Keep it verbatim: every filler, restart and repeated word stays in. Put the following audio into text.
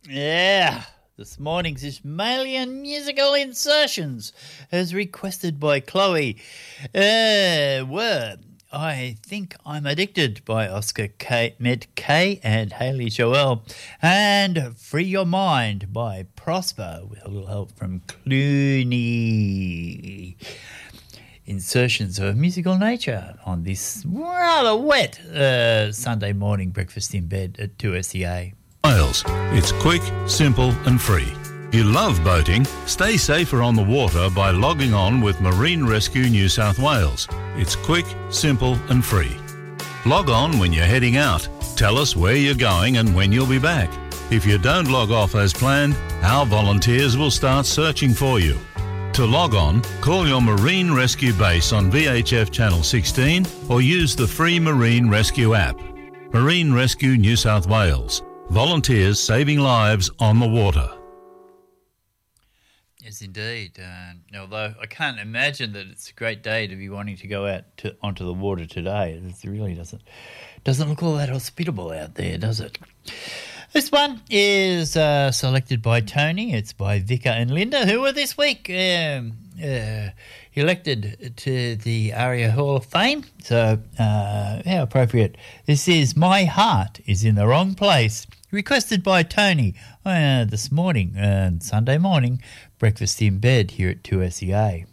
Yeah, this morning's Ismailian musical insertions, as requested by Chloe, uh, were I Think I'm Addicted by Oscar K, Med K and Haley Joel, and Free Your Mind by Prosper, with a little help from Clooney. Insertions of musical nature on this rather wet uh, Sunday morning breakfast in bed at two S E A. Wales. It's quick, simple and free. You love boating? Stay safer on the water by logging on with Marine Rescue New South Wales. It's quick, simple and free. Log on when you're heading out. Tell us where you're going and when you'll be back. If you don't log off as planned, our volunteers will start searching for you. To log on, call your Marine Rescue base on V H F Channel sixteen or use the free Marine Rescue app. Marine Rescue New South Wales. Volunteers saving lives on the water. Yes, indeed. Uh, although I can't imagine that it's a great day to be wanting to go out to, onto the water today. It really doesn't doesn't look all that hospitable out there, does it? This one is uh, selected by Tony. It's by Vika and Linda, who were this week um, uh, elected to the ARIA Hall of Fame. So uh, how appropriate. This is My Heart Is in the Wrong Place, requested by Tony uh, this morning, uh, Sunday morning, breakfast in bed here at two S E A.